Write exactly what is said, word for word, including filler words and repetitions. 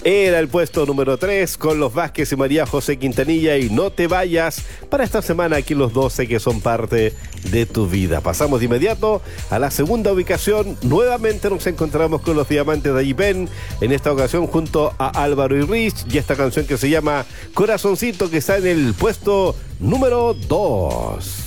Era el puesto número tres con los Vázquez y María José Quintanilla y No te vayas para esta semana aquí los doce que son parte de tu vida. Pasamos de inmediato a la segunda ubicación. Nuevamente nos encontramos con los Diamantes de Ayipen, en esta ocasión junto a Álvaro y Rich, y esta canción que se llama Corazoncito, que está en el puesto número dos.